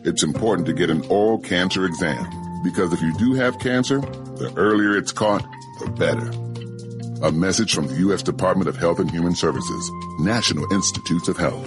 it's important to get an oral cancer exam because if you do have cancer, the earlier it's caught, the better. A message from the U.S. Department of Health and Human Services, National Institutes of Health.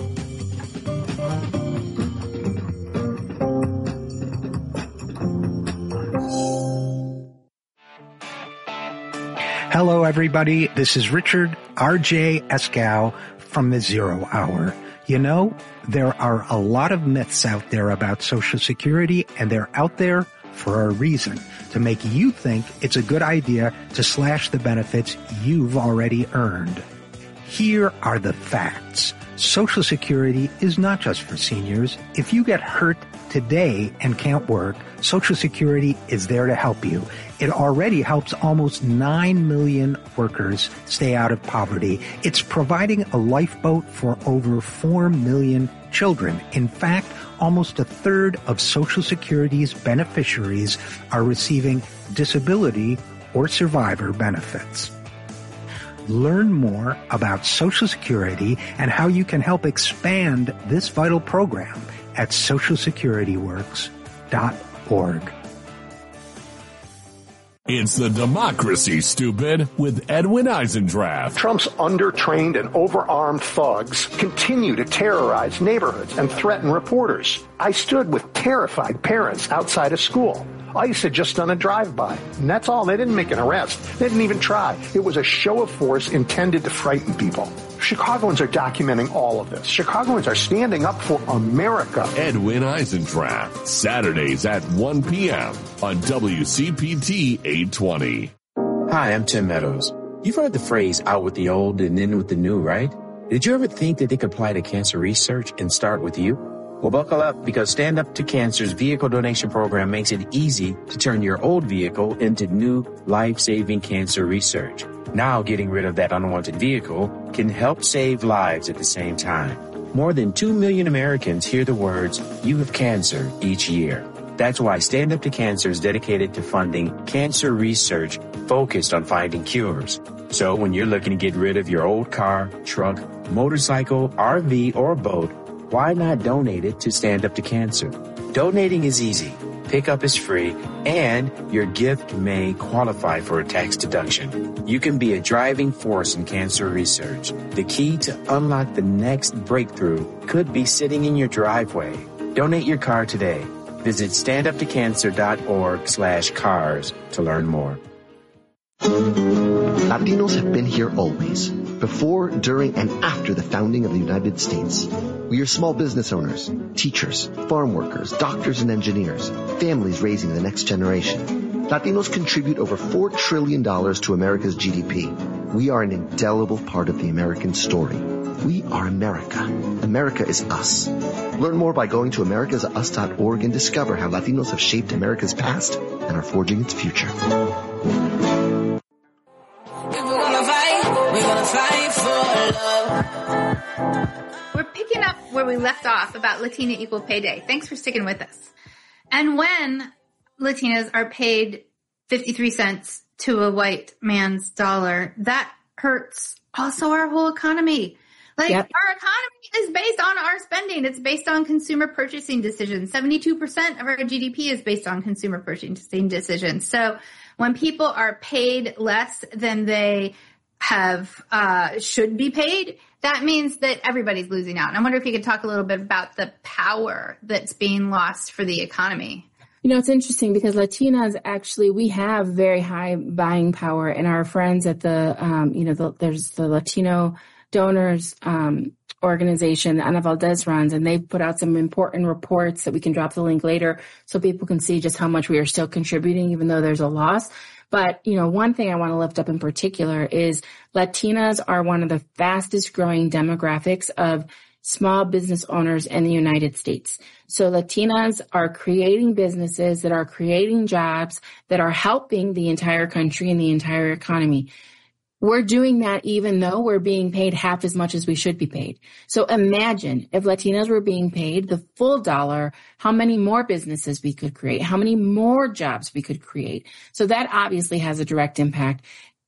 Hello, everybody. This is Richard R.J. Escow from the Zero Hour. You know, there are a lot of myths out there about Social Security, and they're out there for a reason, to make you think it's a good idea to slash the benefits you've already earned. Here are the facts. Social Security is not just for seniors. If you get hurt today and can't work, Social Security is there to help you. It already helps almost 9 million workers stay out of poverty. It's providing a lifeboat for over 4 million children. In fact, almost a third of Social Security's beneficiaries are receiving disability or survivor benefits. Learn more about Social Security and how you can help expand this vital program at socialsecurityworks.org. It's the Democracy, Stupid, with Edwin Eisendrath. Trump's undertrained and overarmed thugs continue to terrorize neighborhoods and threaten reporters. I stood with terrified parents outside a school. ICE had just done a drive-by, and that's all. They didn't make an arrest. They didn't even try. It was a show of force intended to frighten people. Chicagoans are documenting all of this. Chicagoans are standing up for America. Edwin Eisendrath, Saturdays at 1 p.m. on WCPT 820. Hi, I'm Tim Meadows. You've heard the phrase out with the old and in with the new, right? Did you ever think that they could apply to cancer research and start with you? Well, buckle up, because Stand Up to Cancer's vehicle donation program makes it easy to turn your old vehicle into new life-saving cancer research. Now, getting rid of that unwanted vehicle can help save lives at the same time. More than 2 million Americans hear the words, "You have cancer," each year. That's why Stand Up to Cancer is dedicated to funding cancer research focused on finding cures. So when you're looking to get rid of your old car, truck, motorcycle, RV, or boat, why not donate it to Stand Up to Cancer? Donating is easy, pickup is free, and your gift may qualify for a tax deduction. You can be a driving force in cancer research. The key to unlock the next breakthrough could be sitting in your driveway. Donate your car today. Visit standuptocancer.org/cars to learn more. Latinos have been here always, before, during, and after the founding of the United States. We are small business owners, teachers, farm workers, doctors and engineers, families raising the next generation. Latinos contribute over $4 trillion to America's GDP. We are an indelible part of the American story. We are America. America is us. Learn more by going to americasus.org and discover how Latinos have shaped America's past and are forging its future. We're picking up where we left off about Latina Equal Pay Day. Thanks for sticking with us. And when Latinas are paid 53 cents to a white man's dollar, that hurts also our whole economy. Our economy is based on our spending. It's based on consumer purchasing decisions. 72% of our GDP is based on consumer purchasing decisions. So when people are paid less than they have should be paid, that means that everybody's losing out. And I wonder if you could talk a little bit about the power that's being lost for the economy. You know, it's interesting because Latinas actually, we have very high buying power, and our friends at the, there's the Latino Donors organization Ana Valdez runs, and they've put out some important reports that we can drop the link later so people can see just how much we are still contributing, even though there's a loss. But, you know, one thing I want to lift up in particular is Latinas are one of the fastest growing demographics of small business owners in the United States. So Latinas are creating businesses that are creating jobs that are helping the entire country and the entire economy. We're doing that even though we're being paid half as much as we should be paid. So imagine if Latinas were being paid the full dollar, how many more businesses we could create, how many more jobs we could create. So that obviously has a direct impact.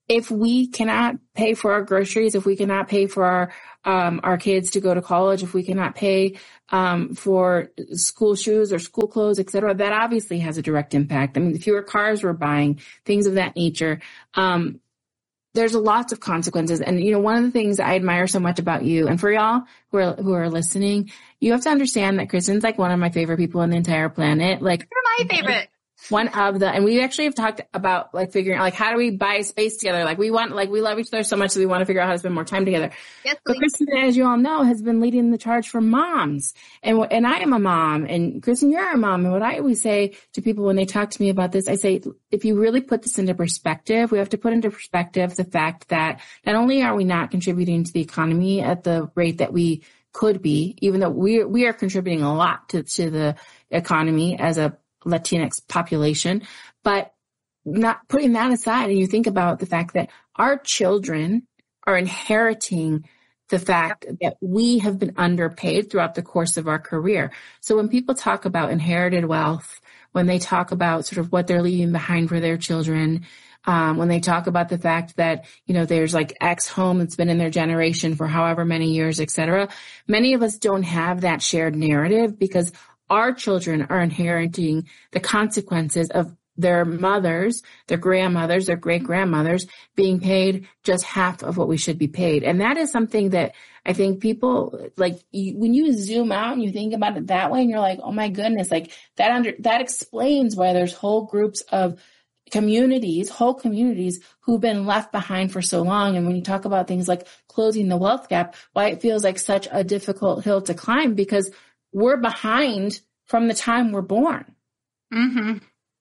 if we cannot pay for our groceries, if we cannot pay for our kids to go to college, if we cannot pay for school shoes or school clothes, et cetera, that obviously has a direct impact. I mean, the fewer cars we're buying, things of that nature. There's lots of consequences. And, one of the things I admire so much about you, and for y'all who are listening, you have to understand that Kristen's like one of my favorite people on the entire planet. Like, you're my favorite. And we actually have talked about like figuring out like how do we buy space together? Like we love each other so much that we want to figure out how to spend more time together. Yes, but Kristen, as you all know, has been leading the charge for moms. And I am a mom, and Kristen, you're a mom. And what I always say to people when they talk to me about this, I say, if you really put this into perspective, we have to put into perspective the fact that not only are we not contributing to the economy at the rate that we could be, even though we are contributing a lot to the economy as a Latinx population, but not putting that aside, and you think about the fact that our children are inheriting the fact that we have been underpaid throughout the course of our career. So when people talk about inherited wealth, when they talk about sort of what they're leaving behind for their children, when they talk about the fact that, there's like X home that's been in their generation for however many years, et cetera, many of us don't have that shared narrative because our children are inheriting the consequences of their mothers, their grandmothers, their great-grandmothers being paid just half of what we should be paid. And that is something that I think people, like, when you zoom out and you think about it that way, and you're like, oh my goodness, like that explains why there's whole groups of whole communities who've been left behind for so long. And when you talk about things like closing the wealth gap, why it feels like such a difficult hill to climb, because we're behind from the time we're born. Mm-hmm.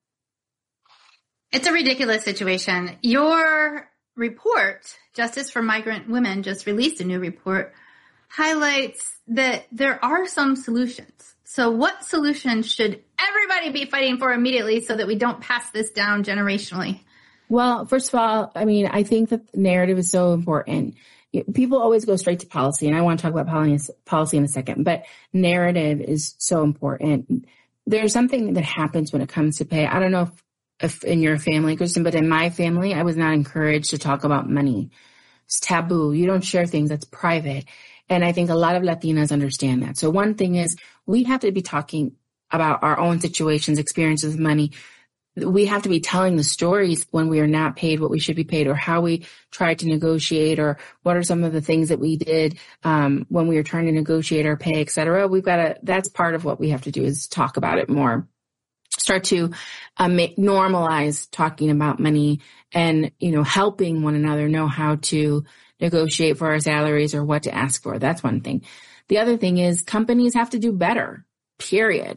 It's a ridiculous situation. Your report, Justice for Migrant Women, just released a new report, highlights that there are some solutions. So what solution should everybody be fighting for immediately so that we don't pass this down generationally? Well, first of all, I mean, I think that the narrative is so important. People always go straight to policy, and I want to talk about policy in a second, but narrative is so important. There's something that happens when it comes to pay. I don't know if in your family, Kristen, but in my family, I was not encouraged to talk about money. It's taboo. You don't share things. That's private. And I think a lot of Latinas understand that. So one thing is we have to be talking about our own situations, experiences with money. We have to be telling the stories when we are not paid what we should be paid, or how we tried to negotiate, or what are some of the things that we did when we were trying to negotiate our pay, et cetera. That's part of what we have to do, is talk about it more. Start to normalize talking about money and, helping one another know how to negotiate for our salaries or what to ask for. That's one thing. The other thing is companies have to do better, period.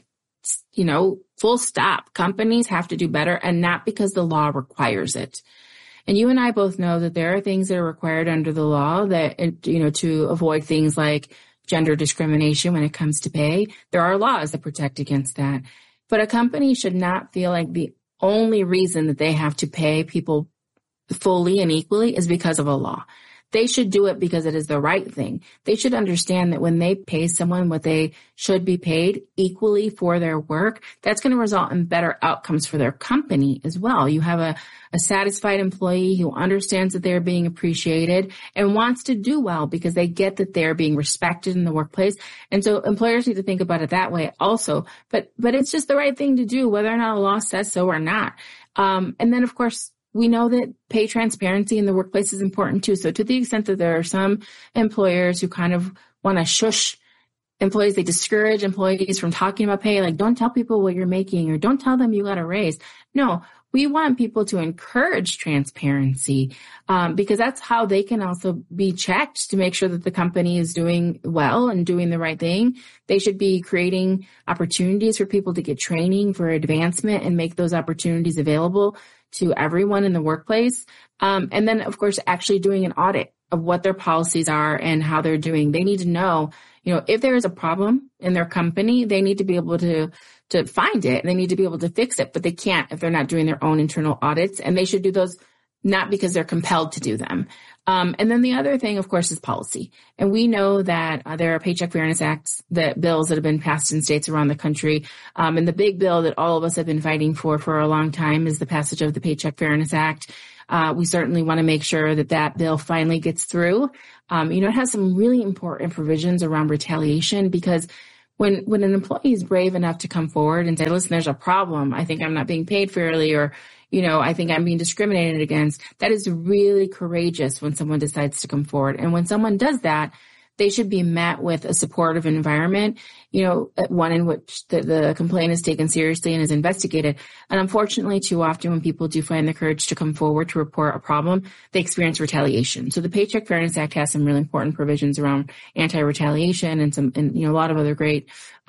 Full stop. Companies have to do better, and not because the law requires it. And you and I both know that there are things that are required under the law that, to avoid things like gender discrimination when it comes to pay. There are laws that protect against that. But a company should not feel like the only reason that they have to pay people fully and equally is because of a law. They should do it because it is the right thing. They should understand that when they pay someone what they should be paid equally for their work, that's going to result in better outcomes for their company as well. You have a satisfied employee who understands that they're being appreciated and wants to do well because they get that they're being respected in the workplace. And so employers need to think about it that way also. But it's just the right thing to do, whether or not a law says so or not. And then, of course, we know that pay transparency in the workplace is important too. So to the extent that there are some employers who kind of want to shush employees, they discourage employees from talking about pay, like don't tell people what you're making or don't tell them you got a raise. No, we want people to encourage transparency because that's how they can also be checked to make sure that the company is doing well and doing the right thing. They should be creating opportunities for people to get training for advancement and make those opportunities available to everyone in the workplace. And then, of course, actually doing an audit of what their policies are and how they're doing. They need to know, if there is a problem in their company, they need to be able to find it and they need to be able to fix it, but they can't if they're not doing their own internal audits, and they should do those not because they're compelled to do them. And then the other thing, of course, is policy. And we know that there are Paycheck Fairness Acts, bills that have been passed in states around the country. And the big bill that all of us have been fighting for a long time is the passage of the Paycheck Fairness Act. We certainly want to make sure that that bill finally gets through. It has some really important provisions around retaliation, because when an employee is brave enough to come forward and say, listen, there's a problem. I think I'm not being paid fairly, or, I think I'm being discriminated against. That is really courageous when someone decides to come forward. And when someone does that, they should be met with a supportive environment, one in which the complaint is taken seriously and is investigated. And unfortunately, too often when people do find the courage to come forward to report a problem, they experience retaliation. So the Paycheck Fairness Act has some really important provisions around anti-retaliation and a lot of other great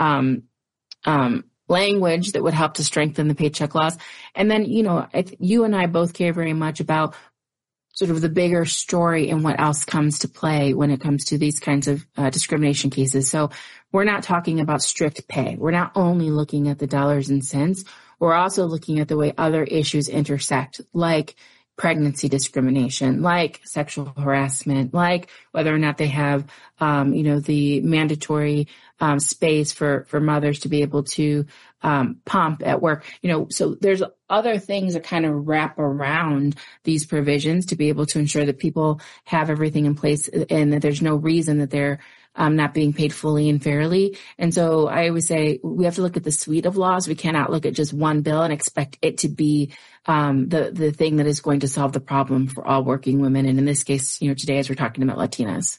language that would help to strengthen the paycheck laws. And then, you and I both care very much about sort of the bigger story and what else comes to play when it comes to these kinds of discrimination cases. So we're not talking about strict pay. We're not only looking at the dollars and cents. We're also looking at the way other issues intersect, like pregnancy discrimination, like sexual harassment, like whether or not they have, the mandatory space for mothers to be able to pump at work. So there's other things that kind of wrap around these provisions to be able to ensure that people have everything in place and that there's no reason that they're not being paid fully and fairly. And so I always say we have to look at the suite of laws. We cannot look at just one bill and expect it to be the thing that is going to solve the problem for all working women. And in this case, today as we're talking about Latinas.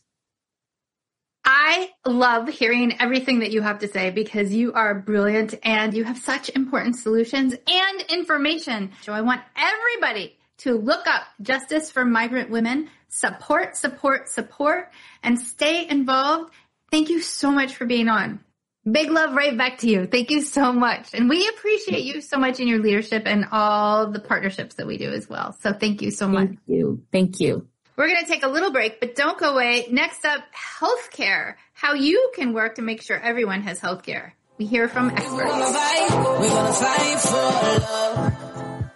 I love hearing everything that you have to say because you are brilliant and you have such important solutions and information. So I want everybody to look up Justice for Migrant Women, support, and stay involved. Thank you so much for being on. Big love right back to you. Thank you so much. And we appreciate you so much in your leadership and all the partnerships that we do as well. So thank you so much. Thank you. We're going to take a little break, but don't go away. Next up, healthcare, how you can work to make sure everyone has healthcare. We hear from experts. We're gonna fight for love.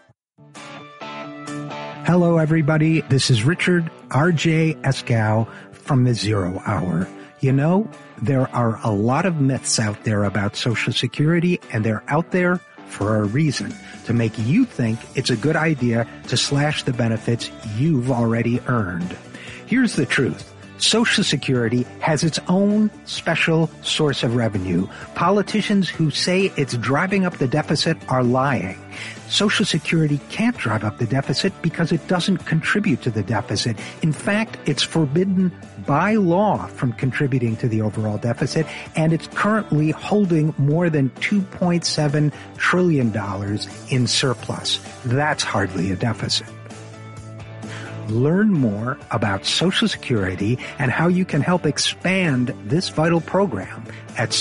Hello, everybody. This is Richard R.J. Eskow from the Zero Hour. There are a lot of myths out there about Social Security, and they're out there for a reason, to make you think it's a good idea to slash the benefits you've already earned. Here's the truth. Social Security has its own special source of revenue. Politicians who say it's driving up the deficit are lying. Social Security can't drive up the deficit because it doesn't contribute to the deficit. In fact, it's forbidden by law from contributing to the overall deficit, and it's currently holding more than $2.7 trillion in surplus. That's hardly a deficit. Learn more about Social Security and how you can help expand this vital program at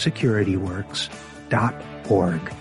socialsecurityworks.org.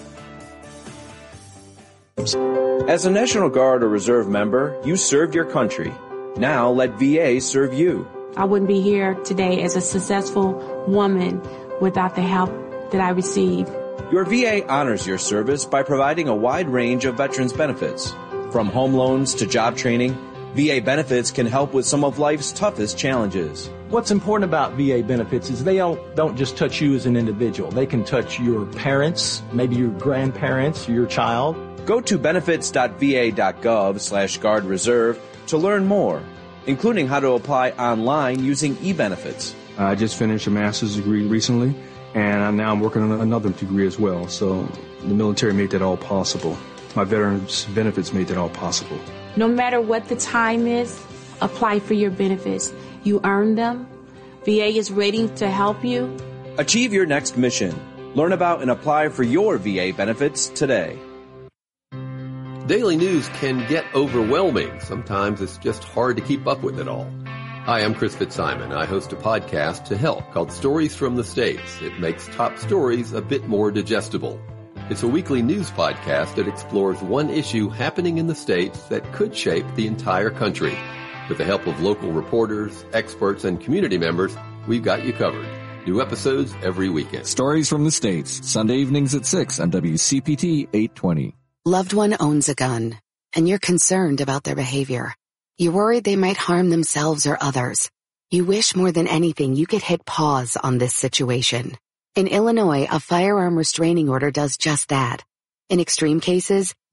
As a National Guard or Reserve member, you served your country. Now let VA serve you. I wouldn't be here today as a successful woman without the help that I received. Your VA honors your service by providing a wide range of veterans benefits. From home loans to job training, VA benefits can help with some of life's toughest challenges. What's important about VA benefits is they don't just touch you as an individual. They can touch your parents, maybe your grandparents, your child. Go to benefits.va.gov/Guard Reserve to learn more, including how to apply online using eBenefits. I just finished a master's degree recently, and now I'm working on another degree as well. So the military made that all possible. My veterans benefits made that all possible. No matter what the time is, apply for your benefits. You earn them. VA is ready to help you. Achieve your next mission. Learn about and apply for your VA benefits today. Daily news can get overwhelming. Sometimes it's just hard to keep up with it all. Hi, I'm Chris Fitzsimon. I host a podcast to help called Stories from the States. It makes top stories a bit more digestible. It's a weekly news podcast that explores one issue happening in the States that could shape the entire country. With the help of local reporters, experts, and community members, we've got you covered. New episodes every weekend. Stories from the States, Sunday evenings at 6 on WCPT 820. Loved one owns a gun, and you're concerned about their behavior. You're worried they might harm themselves or others. You wish more than anything you could hit pause on this situation. In Illinois, a firearm restraining order does just that. In extreme cases,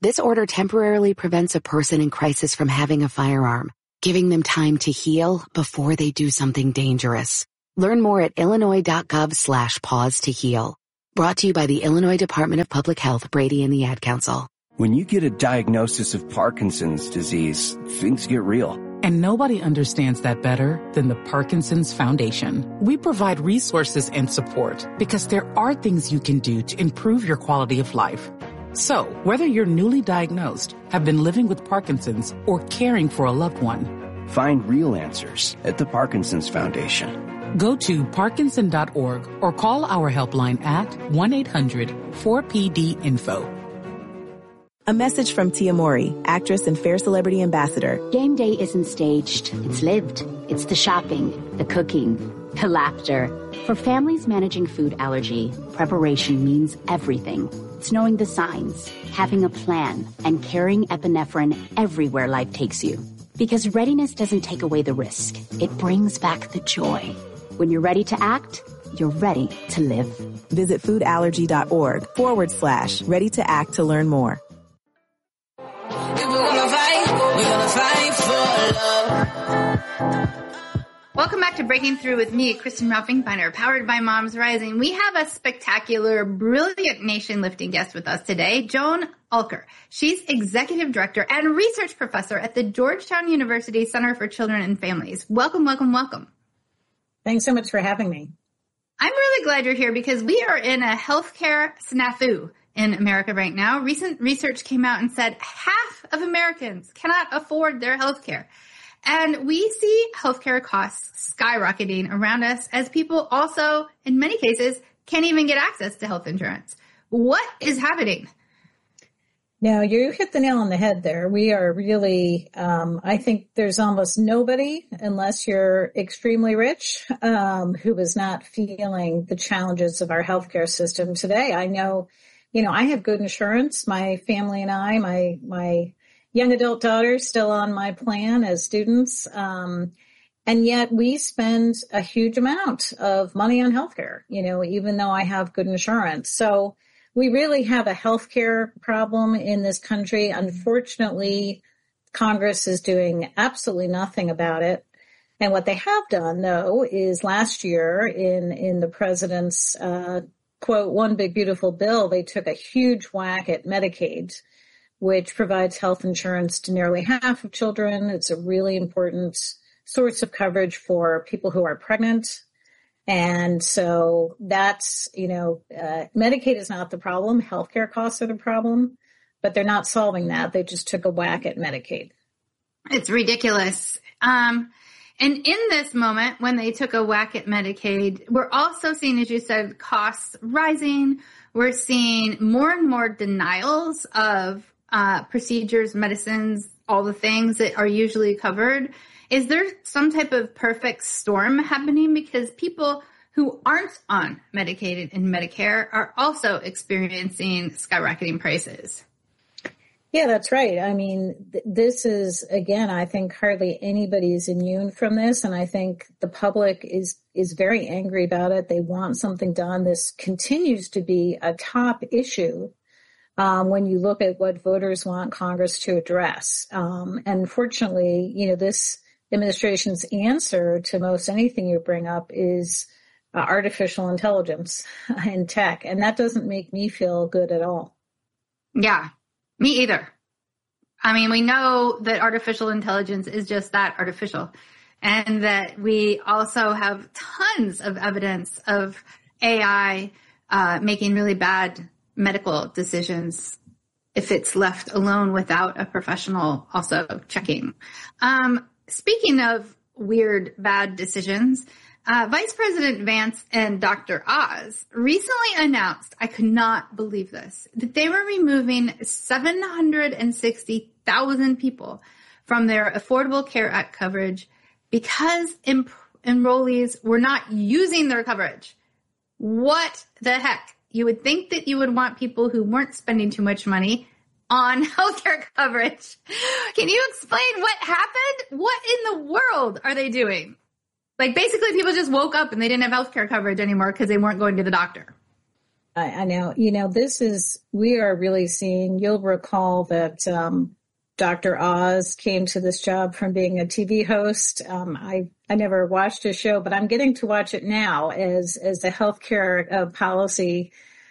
This order temporarily prevents a person in crisis from having a firearm, giving them time to heal before they do something dangerous. Learn more at illinois.gov/pause to heal. Brought to you by the Illinois Department of Public Health, Brady and the Ad Council. When you get a diagnosis of Parkinson's disease, things get real. And nobody understands that better than the Parkinson's Foundation. We provide resources and support because there are things you can do to improve your quality of life. So, whether you're newly diagnosed, have been living with Parkinson's, or caring for a loved one, find real answers at the Parkinson's Foundation. Go to parkinson.org or call our helpline at 1-800-4PD-INFO. A message from Tia Mori, actress and Fair Celebrity Ambassador. Game day isn't staged, it's lived. It's the shopping, the cooking, the laughter. For families managing food allergy, preparation means everything. It's knowing the signs, having a plan, and carrying epinephrine everywhere life takes you. Because readiness doesn't take away the risk. It brings back the joy. When you're ready to act, you're ready to live. Visit foodallergy.org/ready to act to learn more. Welcome back to Breaking Through with me, Kristen Ralphing-Finer, powered by Moms Rising. We have a spectacular, brilliant nation-lifting guest with us today, Joan Alker. She's executive director and research professor at the Georgetown University Center for Children and Families. Welcome, welcome, welcome. Thanks so much for having me. I'm really glad you're here because we are in a healthcare snafu in America right now. Recent research came out and said half of Americans cannot afford their healthcare. And we see healthcare costs skyrocketing around us as people also, in many cases, can't even get access to health insurance. What is happening? Now, you hit the nail on the head there. We are really, I think there's almost nobody, unless you're extremely rich, who is not feeling the challenges of our healthcare system today. I know, I have good insurance. My family and I, my young adult daughter's still on my plan as students. And yet we spend a huge amount of money on healthcare, even though I have good insurance. So we really have a healthcare problem in this country. Unfortunately, Congress is doing absolutely nothing about it. And what they have done, though, is last year in the president's, quote, one big beautiful bill, they took a huge whack at Medicaid, which provides health insurance to nearly half of children. It's a really important source of coverage for people who are pregnant. And so that's, Medicaid is not the problem. Healthcare costs are the problem, but they're not solving that. They just took a whack at Medicaid. It's ridiculous. And in this moment, when they took a whack at Medicaid, we're also seeing, as you said, costs rising. We're seeing more and more denials of procedures, medicines, all the things that are usually covered. Is there some type of perfect storm happening? Because people who aren't on Medicaid and Medicare are also experiencing skyrocketing prices. Yeah, that's right. I mean, this is, again, I think hardly anybody is immune from this. And I think the public is very angry about it. They want something done. This continues to be a top issue when you look at what voters want Congress to address. And unfortunately, this administration's answer to most anything you bring up is artificial intelligence and tech. And that doesn't make me feel good at all. Yeah, me either. I mean, we know that artificial intelligence is just that, artificial. And that we also have tons of evidence of AI making really bad medical decisions if it's left alone without a professional also checking. Speaking of weird, bad decisions, Vice President Vance and Dr. Oz recently announced, I could not believe this, that they were removing 760,000 people from their Affordable Care Act coverage because enrollees were not using their coverage. What the heck? You would think that you would want people who weren't spending too much money on healthcare coverage. Can you explain what happened? What in the world are they doing? Like, basically, people just woke up and they didn't have healthcare coverage anymore because they weren't going to the doctor. I know, we are really seeing, you'll recall that Dr. Oz came to this job from being a TV host. I never watched his show, but I'm getting to watch it now as a healthcare policy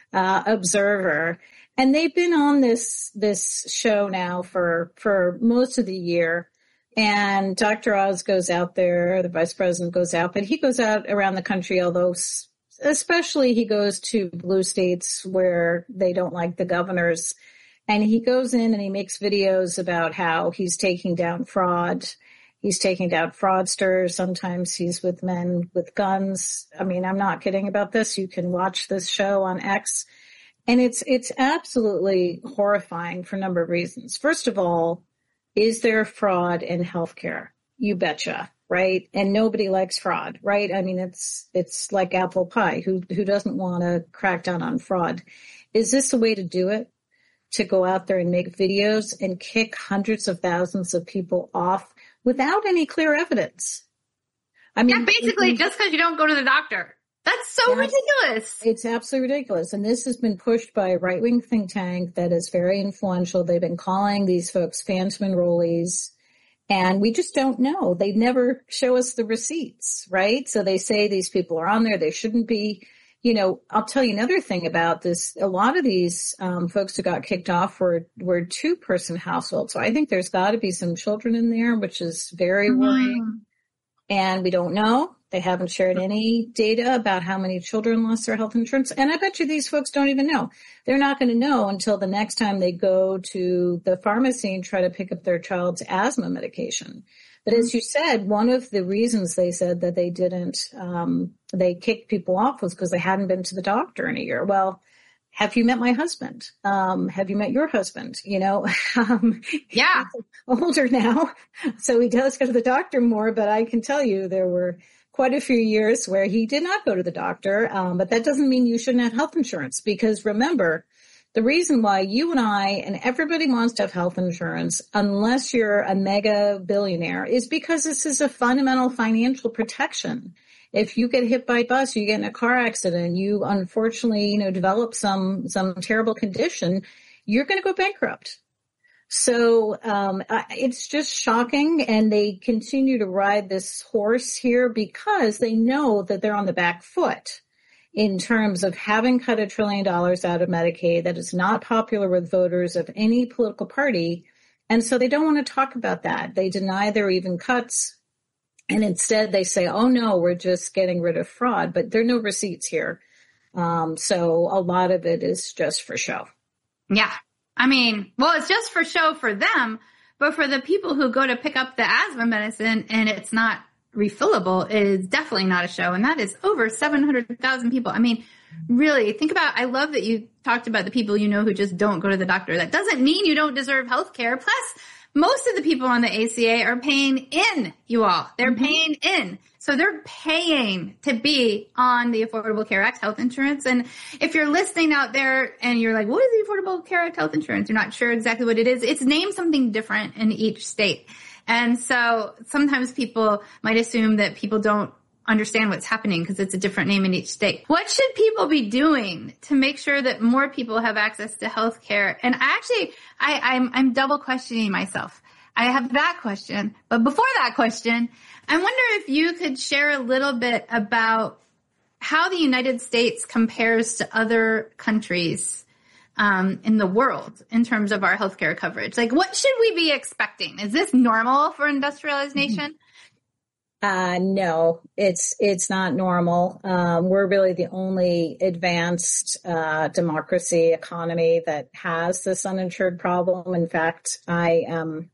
observer. And they've been on this show now for most of the year. And Dr. Oz goes out there, the vice president goes out, but he goes out around the country, although especially he goes to blue states where they don't like the governors. And he goes in and he makes videos about how he's taking down fraud. He's taking down fraudsters. Sometimes he's with men with guns. I mean, I'm not kidding about this. You can watch this show on X. And it's absolutely horrifying for a number of reasons. First of all, is there fraud in healthcare? You betcha, right? And nobody likes fraud, right? I mean, it's like apple pie. Who doesn't want to crack down on fraud? Is this the way to do it? To go out there and make videos and kick hundreds of thousands of people off without any clear evidence? I mean, basically just because you don't go to the doctor. That's so ridiculous. It's absolutely ridiculous. And this has been pushed by a right-wing think tank that is very influential. They've been calling these folks phantom enrollees. And we just don't know. They never show us the receipts, right? So they say these people are on there. They shouldn't be. I'll tell you another thing about this. A lot of these folks who got kicked off were two-person households. So I think there's got to be some children in there, which is very worrying. And we don't know. They haven't shared any data about how many children lost their health insurance. And I bet you these folks don't even know. They're not going to know until the next time they go to the pharmacy and try to pick up their child's asthma medication. But as you said, one of the reasons they said that they didn't, they kicked people off was because they hadn't been to the doctor in a year. Well, have you met my husband? Have you met your husband? Yeah. He's older now, so he does go to the doctor more, but I can tell you there were quite a few years where he did not go to the doctor. But that doesn't mean you shouldn't have health insurance, because remember, the reason why you and I and everybody wants to have health insurance, unless you're a mega billionaire, is because this is a fundamental financial protection. If you get hit by a bus, you get in a car accident, you unfortunately, develop some terrible condition, you're going to go bankrupt. So, it's just shocking. And they continue to ride this horse here because they know that they're on the back foot in terms of having cut $1 trillion out of Medicaid that is not popular with voters of any political party. And so they don't want to talk about that. They deny there are even cuts. And instead they say, oh no, we're just getting rid of fraud, but there are no receipts here. So a lot of it is just for show. Yeah. I mean, well, it's just for show for them, but for the people who go to pick up the asthma medicine and it's not refillable, it is definitely not a show. And that is over 700,000 people. I mean, really think about, I love that you talked about the people who just don't go to the doctor. That doesn't mean you don't deserve health care. Plus, most of the people on the ACA are paying in, you all. They're paying in. So they're paying to be on the Affordable Care Act health insurance. And if you're listening out there and you're like, what is the Affordable Care Act health insurance? You're not sure exactly what it is. It's named something different in each state. And so sometimes people might assume that people don't understand what's happening because it's a different name in each state. What should people be doing to make sure that more people have access to health care? And I'm double questioning myself. I have that question, but before that question, I wonder if you could share a little bit about how the United States compares to other countries in the world in terms of our healthcare coverage. Like, what should we be expecting? Is this normal for an industrialized nation? No, it's not normal. We're really the only advanced democracy economy that has this uninsured problem. In fact, I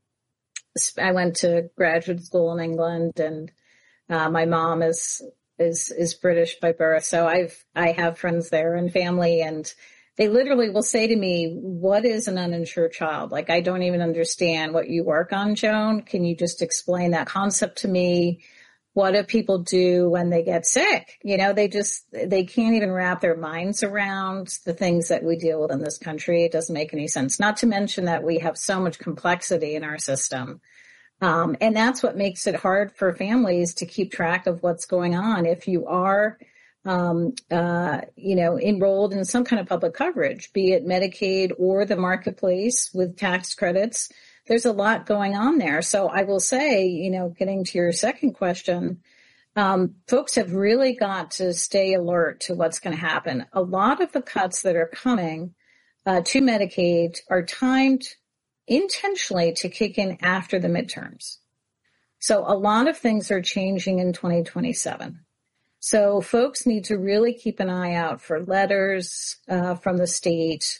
went to graduate school in England, and my mom is British by birth, so I have friends there and family, and they literally will say to me, what is an uninsured child? Like, I don't even understand what you work on, Joan. Can you just explain that concept to me? What do people do when they get sick? They can't even wrap their minds around the things that we deal with in this country. It doesn't make any sense. Not to mention that we have so much complexity in our system. And that's what makes it hard for families to keep track of what's going on. If you are enrolled in some kind of public coverage, be it Medicaid or the marketplace with tax credits. There's a lot going on there. So I will say, getting to your second question, folks have really got to stay alert to what's going to happen. A lot of the cuts that are coming to Medicaid are timed intentionally to kick in after the midterms. So a lot of things are changing in 2027. So folks need to really keep an eye out for letters from the state,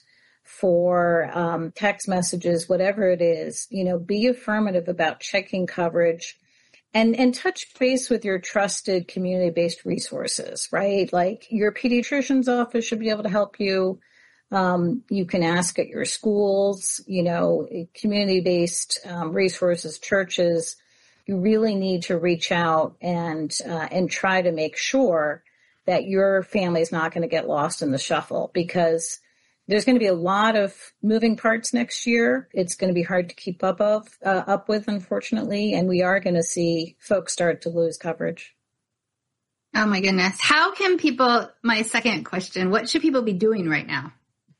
for text messages, whatever it is. Be affirmative about checking coverage and touch base with your trusted community-based resources, right? Like your pediatrician's office should be able to help you. You can ask at your schools, community-based resources, churches. You really need to reach out and try to make sure that your family is not going to get lost in the shuffle, because there's going to be a lot of moving parts next year. It's going to be hard to keep up with, unfortunately, and we are going to see folks start to lose coverage. Oh my goodness. How can my second question, what should people be doing right now?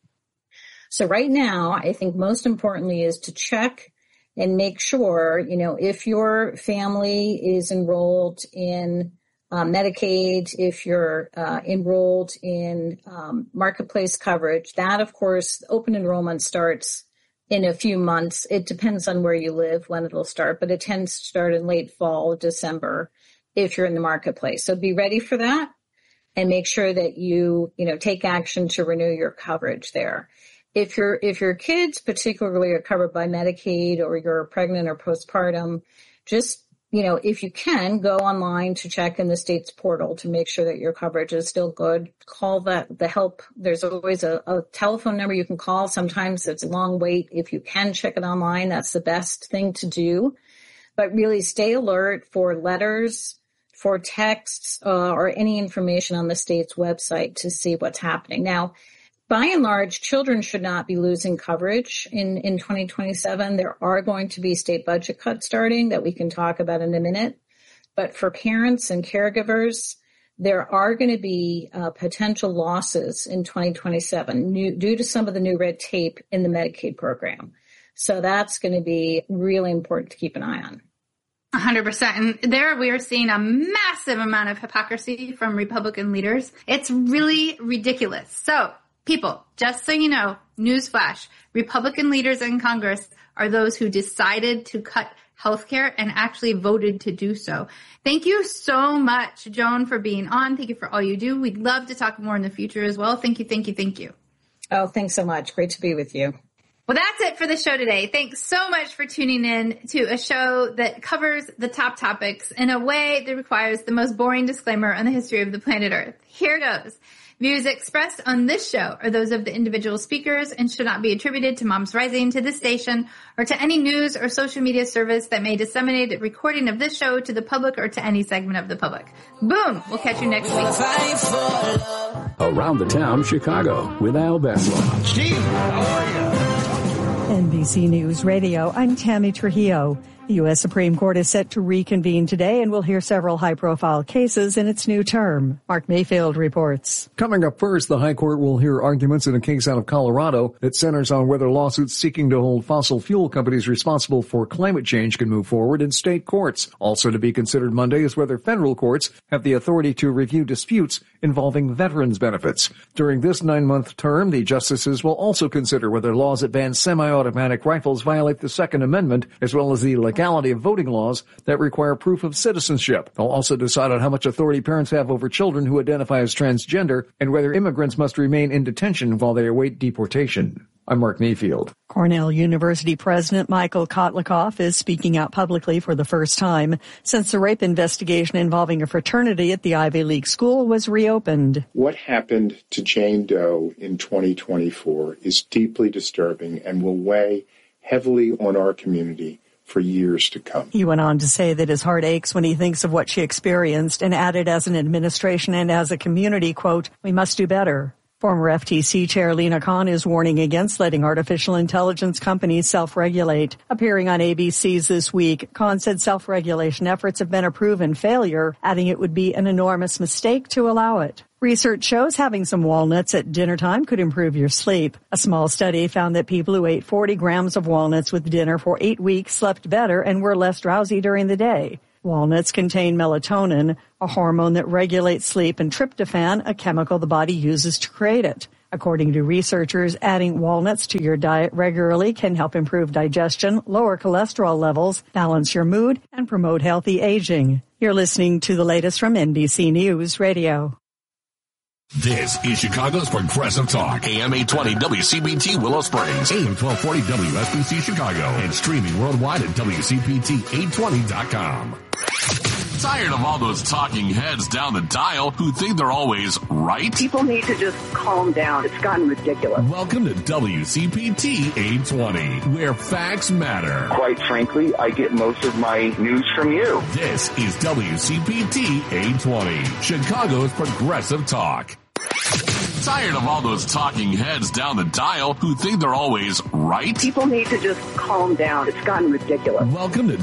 So right now, I think most importantly is to check and make sure, if your family is enrolled in Medicaid, if you're enrolled in marketplace coverage, that, of course, open enrollment starts in a few months. It depends on where you live, when it'll start, but it tends to start in late fall, December, if you're in the marketplace. So be ready for that and make sure that you take action to renew your coverage there. If your kids particularly are covered by Medicaid, or you're pregnant or postpartum, just, if you can, go online to check in the state's portal to make sure that your coverage is still good. Call the help. There's always a telephone number you can call. Sometimes it's a long wait. If you can check it online, that's the best thing to do. But really stay alert for letters, for texts, or any information on the state's website to see what's happening. Now, by and large, children should not be losing coverage in 2027. There are going to be state budget cuts starting that we can talk about in a minute. But for parents and caregivers, there are going to be potential losses in 2027 due to some of the new red tape in the Medicaid program. So that's going to be really important to keep an eye on. 100%. And there we are seeing a massive amount of hypocrisy from Republican leaders. It's really ridiculous. So, people, just so you know, newsflash, Republican leaders in Congress are those who decided to cut healthcare and actually voted to do so. Thank you so much, Joan, for being on. Thank you for all you do. We'd love to talk more in the future as well. Thank you, thank you, thank you. Oh, thanks so much. Great to be with you. Well, that's it for the show today. Thanks so much for tuning in to a show that covers the top topics in a way that requires the most boring disclaimer on the history of the planet Earth. Here goes. Views expressed on this show are those of the individual speakers and should not be attributed to Moms Rising, to this station, or to any news or social media service that may disseminate a recording of this show to the public or to any segment of the public. Boom! We'll catch you next week. Around the Town, Chicago, with Al Beslaw. Steve, how are you? NBC News Radio, I'm Tammy Trujillo. The U.S. Supreme Court is set to reconvene today and will hear several high-profile cases in its new term. Mark Mayfield reports. Coming up first, the High Court will hear arguments in a case out of Colorado that centers on whether lawsuits seeking to hold fossil fuel companies responsible for climate change can move forward in state courts. Also to be considered Monday is whether federal courts have the authority to review disputes involving veterans' benefits. During this 9-month term, the justices will also consider whether laws that ban semi-automatic rifles violate the Second Amendment, as well as the legality of voting laws that require proof of citizenship. They'll also decide on how much authority parents have over children who identify as transgender and whether immigrants must remain in detention while they await deportation. I'm Mark Mayfield. Cornell University President Michael Kotlikoff is speaking out publicly for the first time since the rape investigation involving a fraternity at the Ivy League school was reopened. What happened to Jane Doe in 2024 is deeply disturbing and will weigh heavily on our community for years to come. He went on to say that his heart aches when he thinks of what she experienced and added, as an administration and as a community, quote, "We must do better." Former FTC Chair Lina Khan is warning against letting artificial intelligence companies self-regulate. Appearing on ABC's This Week, Khan said self-regulation efforts have been a proven failure, adding it would be an enormous mistake to allow it. Research shows having some walnuts at dinner time could improve your sleep. A small study found that people who ate 40 grams of walnuts with dinner for 8 weeks slept better and were less drowsy during the day. Walnuts contain melatonin, a hormone that regulates sleep, and tryptophan, a chemical the body uses to create it. According to researchers, adding walnuts to your diet regularly can help improve digestion, lower cholesterol levels, balance your mood, and promote healthy aging. You're listening to the latest from NBC News Radio. This is Chicago's Progressive Talk. AM 820 WCPT Willow Springs. AM 1240 WSBC Chicago. And streaming worldwide at WCPT820.com. Tired of all those talking heads down the dial who think they're always right? People need to just calm down. It's gotten ridiculous. Welcome to WCPT 820, where facts matter. Quite frankly, I get most of my news from you. This is WCPT 820, Chicago's Progressive Talk. Tired of all those talking heads down the dial who think they're always right? People need to just calm down. It's gotten ridiculous. Welcome to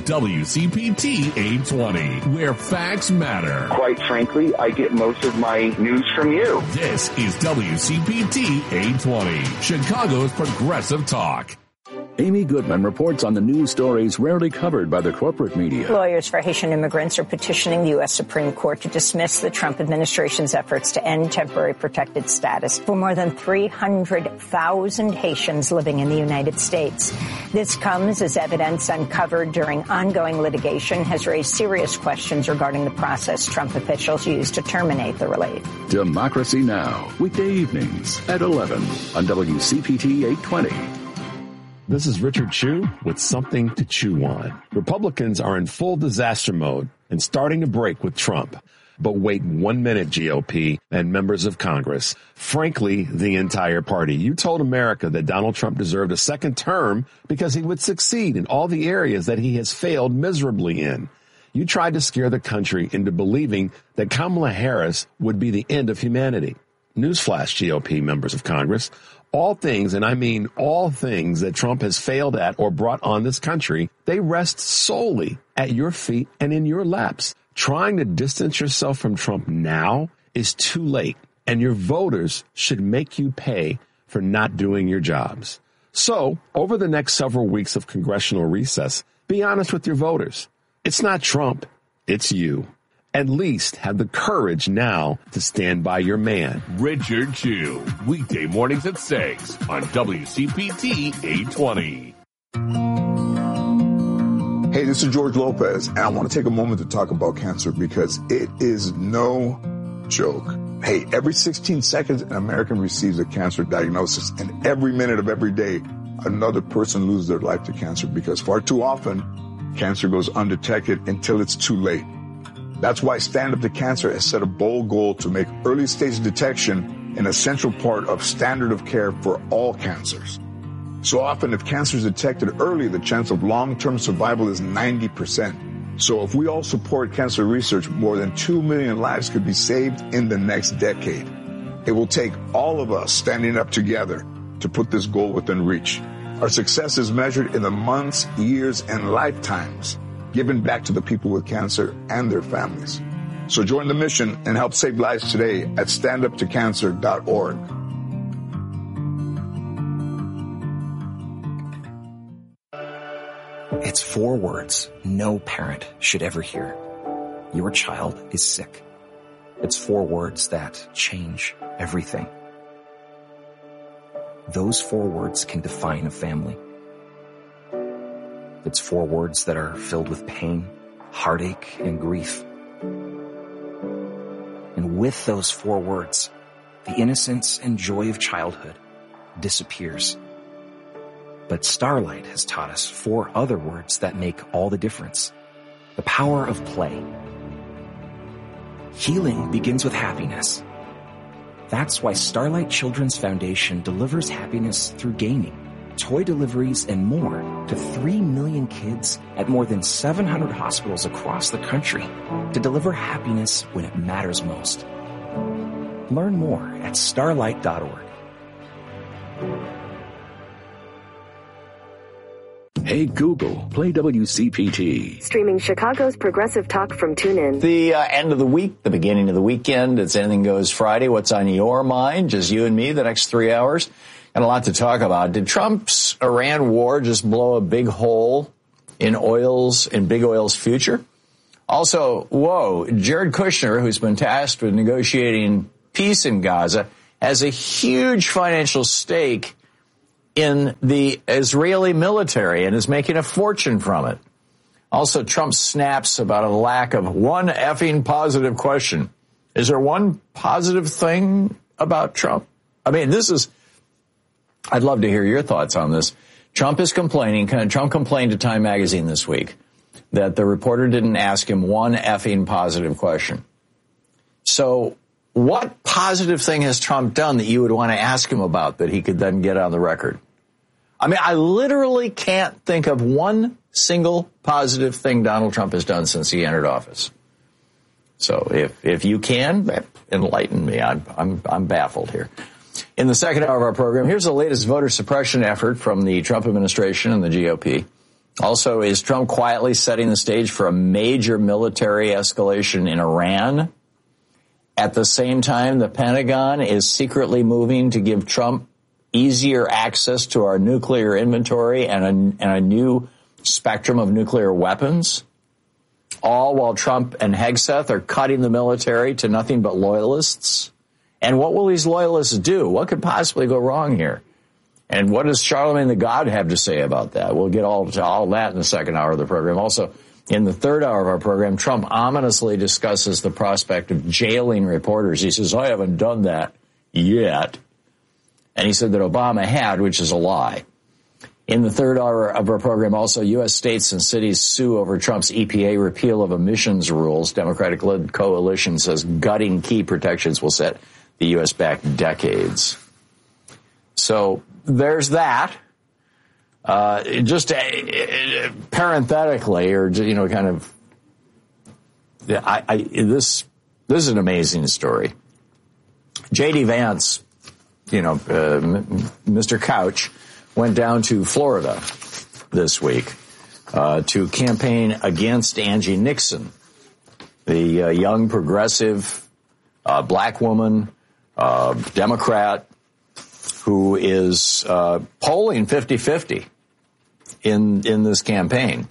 WCPT 820, where facts matter. Quite frankly, I get most of my news from you. This is WCPT 820, Chicago's Progressive Talk. Amy Goodman reports on the news stories rarely covered by the corporate media. Lawyers for Haitian immigrants are petitioning the U.S. Supreme Court to dismiss the Trump administration's efforts to end temporary protected status for more than 300,000 Haitians living in the United States. This comes as evidence uncovered during ongoing litigation has raised serious questions regarding the process Trump officials used to terminate the relief. Democracy Now!, weekday evenings at 11 on WCPT 820. This is Richard Chew with something to chew on. Republicans are in full disaster mode and starting to break with Trump. But wait 1 minute, GOP and members of Congress. Frankly, the entire party. You told America that Donald Trump deserved a second term because he would succeed in all the areas that he has failed miserably in. You tried to scare the country into believing that Kamala Harris would be the end of humanity. Newsflash, GOP members of Congress. All things, and I mean all things that Trump has failed at or brought on this country, they rest solely at your feet and in your laps. Trying to distance yourself from Trump now is too late, and your voters should make you pay for not doing your jobs. So, over the next several weeks of congressional recess, be honest with your voters. It's not Trump, it's you. At least have the courage now to stand by your man. Richard Chew, weekday mornings at 6 on WCPT 820. Hey, this is George Lopez, and I want to take a moment to talk about cancer because it is no joke. Hey, every 16 seconds, an American receives a cancer diagnosis, and every minute of every day, another person loses their life to cancer because far too often, cancer goes undetected until it's too late. That's why Stand Up to Cancer has set a bold goal to make early stage detection an essential part of standard of care for all cancers. So often, if cancer is detected early, the chance of long-term survival is 90%. So if we all support cancer research, more than 2 million lives could be saved in the next decade. It will take all of us standing up together to put this goal within reach. Our success is measured in the months, years, and lifetimes given back to the people with cancer and their families. So join the mission and help save lives today at standuptocancer.org. It's 4 words no parent should ever hear. Your child is sick. It's 4 words that change everything. Those 4 words can define a family. It's 4 words that are filled with pain, heartache, and grief. And with those 4 words, the innocence and joy of childhood disappears. But Starlight has taught us 4 other words that make all the difference. The power of play. Healing begins with happiness. That's why Starlight Children's Foundation delivers happiness through gaming, toy deliveries, and more to 3 million kids at more than 700 hospitals across the country to deliver happiness when it matters most. Learn more at starlight.org. Hey Google, play WCPT. Streaming Chicago's progressive talk from TuneIn. The end of the week, the beginning of the weekend. It's Anything Goes Friday. What's on your mind? Just you and me the next 3 hours. And a lot to talk about. Did Trump's Iran war just blow a big hole in Big Oil's future? Also, Jared Kushner, who's been tasked with negotiating peace in Gaza, has a huge financial stake in the Israeli military and is making a fortune from it. Also, Trump snaps about a lack of one effing positive question. Is there one positive thing about Trump? I mean, I'd love to hear your thoughts on this. Trump is complaining. Trump complained to Time Magazine this week that the reporter didn't ask him one effing positive question. So what positive thing has Trump done that you would want to ask him about that he could then get on the record? I mean, I literally can't think of one single positive thing Donald Trump has done since he entered office. So if you can, enlighten me. I'm baffled here. In the second hour of our program, here's the latest voter suppression effort from the Trump administration and the GOP. Also, is Trump quietly setting the stage for a major military escalation in Iran? At the same time, the Pentagon is secretly moving to give Trump easier access to our nuclear inventory and a new spectrum of nuclear weapons, all while Trump and Hegseth are cutting the military to nothing but loyalists. And what will these loyalists do? What could possibly go wrong here? And what does Charlemagne the God have to say about that? We'll get all that in the second hour of the program. Also, in the third hour of our program, Trump ominously discusses the prospect of jailing reporters. He says, I haven't done that yet. And he said that Obama had, which is a lie. In the third hour of our program, also, U.S. states and cities sue over Trump's EPA repeal of emissions rules. Democratic-led coalition says gutting key protections will set the U.S. back decades. So there's that. Just parenthetically, or kind of, this is an amazing story. J.D. Vance, Mr. Couch, went down to Florida this week to campaign against Angie Nixon, the young progressive black woman, Democrat, who is polling 50-50 in this campaign.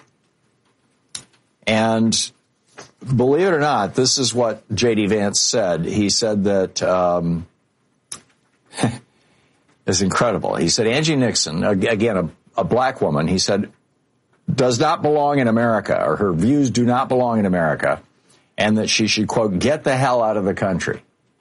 And believe it or not, this is what J.D. Vance said. He said that it's incredible. He said Angie Nixon, again, a black woman, he said, does not belong in America, or her views do not belong in America, and that she should, quote, get the hell out of the country.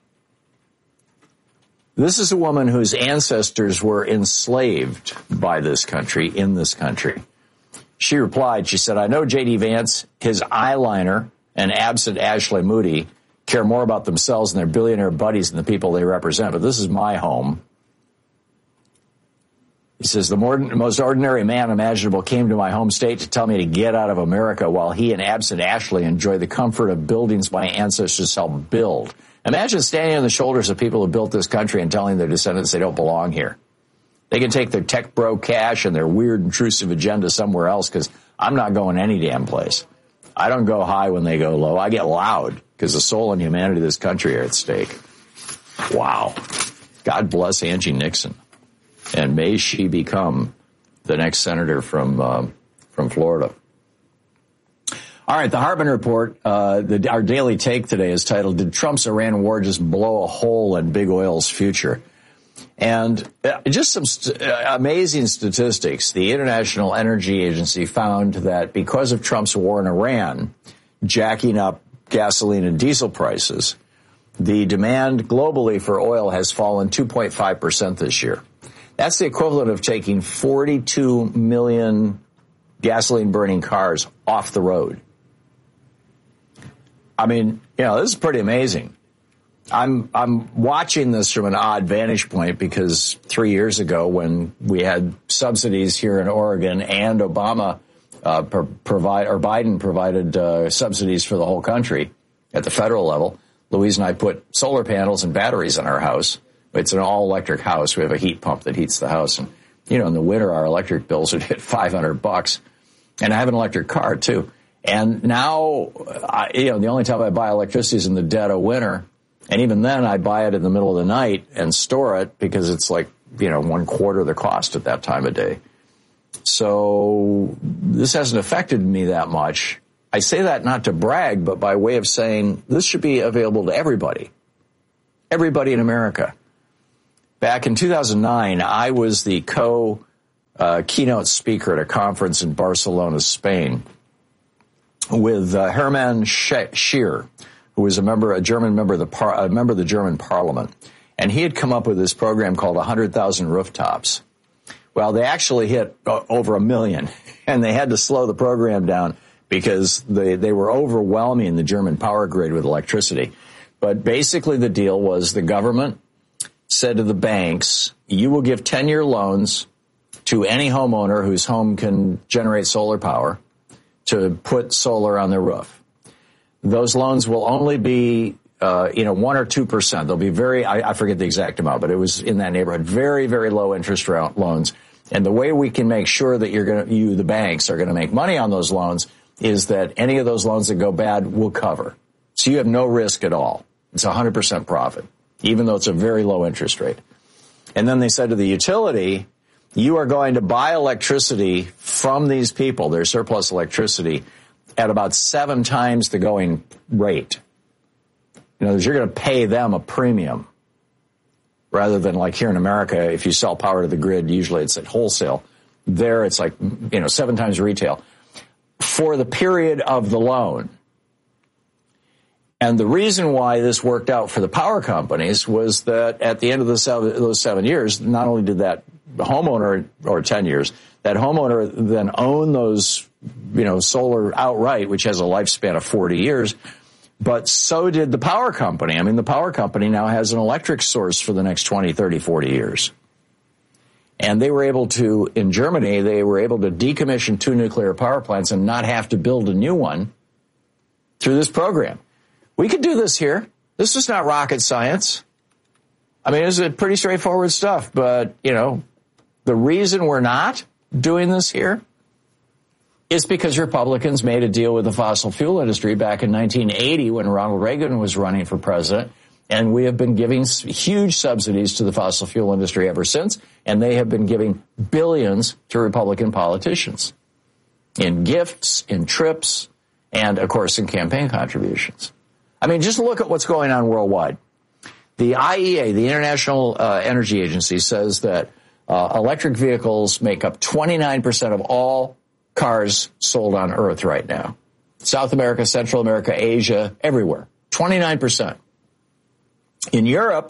This is a woman whose ancestors were enslaved by this country, in this country. She replied, she said, I know J.D. Vance, his eyeliner, and absent Ashley Moody care more about themselves and their billionaire buddies than the people they represent, but this is my home. He says, the most ordinary man imaginable came to my home state to tell me to get out of America while he and absent Ashley enjoy the comfort of buildings my ancestors helped build. Imagine standing on the shoulders of people who built this country and telling their descendants they don't belong here. They can take their tech bro cash and their weird intrusive agenda somewhere else, because I'm not going any damn place. I don't go high when they go low. I get loud because the soul and humanity of this country are at stake. Wow. God bless Angie Nixon. And may she become the next senator from Florida. All right, the Hartman Report, our daily take today is titled, Did Trump's Iran war just blow a hole in big oil's future? And just some amazing statistics. The International Energy Agency found that because of Trump's war in Iran, jacking up gasoline and diesel prices, the demand globally for oil has fallen 2.5% this year. That's the equivalent of taking 42 million gasoline-burning cars off the road. I mean, this is pretty amazing. I'm watching this from an odd vantage point because 3 years ago, when we had subsidies here in Oregon and Biden provided subsidies for the whole country at the federal level, Louise and I put solar panels and batteries in our house. It's an all-electric house. We have a heat pump that heats the house. And, you know, in the winter, our electric bills would hit $500. And I have an electric car, too. And now, the only time I buy electricity is in the dead of winter. And even then, I buy it in the middle of the night and store it because it's like, 1/4 the cost at that time of day. So this hasn't affected me that much. I say that not to brag, but by way of saying this should be available to everybody. Everybody in America. Back in 2009, I was the keynote speaker at a conference in Barcelona, Spain, with Hermann Scheer, who was a German member of the German Parliament, and he had come up with this program called 100,000 Rooftops. Well, they actually hit over 1 million, and they had to slow the program down because they were overwhelming the German power grid with electricity. But basically, the deal was the government said to the banks, "You will give 10-year loans to any homeowner whose home can generate solar power to put solar on their roof. Those loans will only be, 1 or 2%. They'll be I forget the exact amount, but it was in that neighborhood. Very, very low interest loans. And the way we can make sure that the banks are going to make money on those loans is that any of those loans that go bad will cover. So you have no risk at all. It's 100% profit, even though it's a very low interest rate." And then they said to the utility, "You are going to buy electricity from these people, their surplus electricity, at about 7 times the going rate. In other words, you're going to pay them a premium rather than like here in America, if you sell power to the grid, usually it's at wholesale. There it's like, 7 times retail for the period of the loan." And the reason why this worked out for the power companies was that at the end of those 7 years, not only did that homeowner, or 10 years, that homeowner then own those, solar outright, which has a lifespan of 40 years, but so did the power company. I mean, the power company now has an electric source for the next 20, 30, 40 years. And they were able to, in Germany, decommission 2 nuclear power plants and not have to build a new one through this program. We could do this here. This is not rocket science. I mean, it's pretty straightforward stuff, but, the reason we're not doing this here is because Republicans made a deal with the fossil fuel industry back in 1980 when Ronald Reagan was running for president, and we have been giving huge subsidies to the fossil fuel industry ever since, and they have been giving billions to Republican politicians in gifts, in trips, and, of course, in campaign contributions. I mean, just look at what's going on worldwide. The IEA, the International Energy Agency, says that electric vehicles make up 29% of all cars sold on Earth right now. South America, Central America, Asia, everywhere. 29%. In Europe,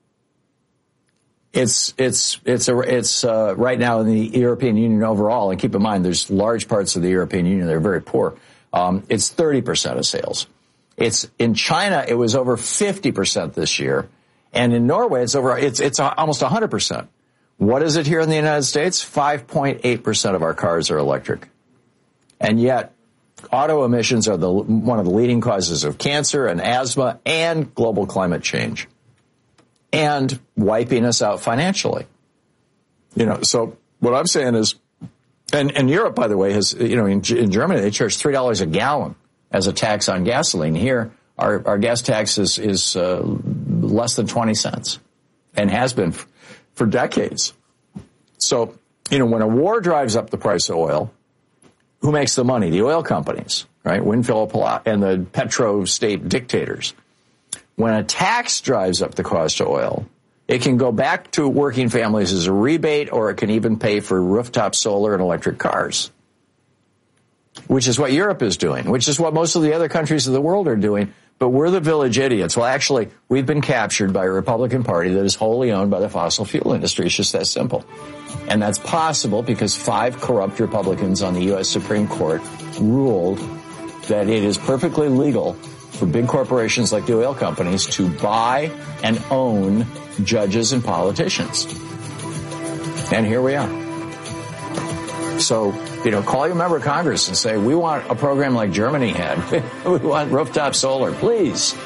it's right now in the European Union overall, and keep in mind there's large parts of the European Union that are very poor. It's 30% of sales. It's in China, it was over 50% this year, and in Norway, it's almost 100%. What is it here in the United States? 5.8% of our cars are electric, and yet auto emissions are one of the leading causes of cancer and asthma and global climate change, and wiping us out financially. So what I'm saying is, and Europe, by the way, has in Germany they charge $3 a gallon as a tax on gasoline. Here, our gas tax is less than 20 cents and has been for decades. So, when a war drives up the price of oil, who makes the money? The oil companies, right? Winfield and the petro-state dictators. When a tax drives up the cost of oil, it can go back to working families as a rebate, or it can even pay for rooftop solar and electric cars, which is what Europe is doing, which is what most of the other countries of the world are doing. But we're the village idiots. Well, actually, we've been captured by a Republican Party that is wholly owned by the fossil fuel industry. It's just that simple. And that's possible because 5 corrupt Republicans on the U.S. Supreme Court ruled that it is perfectly legal for big corporations like the oil companies to buy and own judges and politicians. And here we are. So call your member of Congress and say, we want a program like Germany had. We want rooftop solar, please.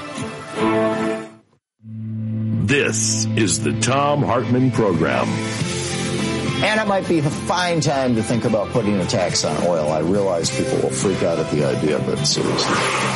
This is the Thom Hartmann Program. And it might be a fine time to think about putting a tax on oil. I realize people will freak out at the idea, but seriously.